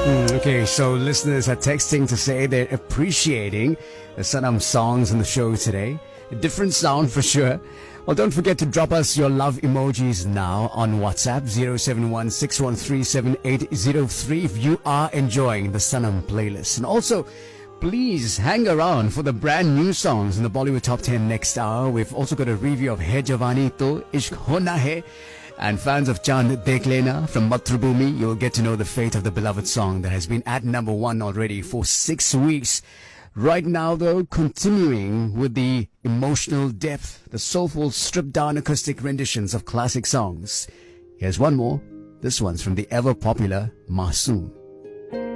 Okay, so listeners are texting to say they're appreciating the Sanam songs on the show today. A different sound for sure. Well, don't forget to drop us your love emojis now on WhatsApp 071-613-7803 if you are enjoying the Sanam playlist. And also, please hang around for the brand new songs in the Bollywood Top 10 next hour. We've also got a review of Hai Jawani To Ishq Hona Hai. And fans of Chand Dekh Lena from Matrubhumi, you'll get to know the fate of the beloved song that has been at number 1 already for 6 weeks. Right now, though, continuing with the emotional depth, the soulful, stripped-down acoustic renditions of classic songs. Here's one more. This one's from the ever-popular Masoom.